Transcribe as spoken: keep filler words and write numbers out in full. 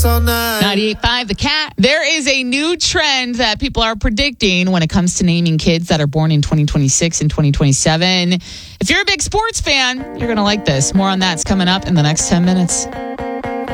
ninety-eight point five The Cat. There is a new trend that people are predicting when it comes to naming kids that are born in twenty twenty-six and twenty twenty-seven. If you're a big sports fan, you're going to like this. More on that's coming up in the next ten minutes.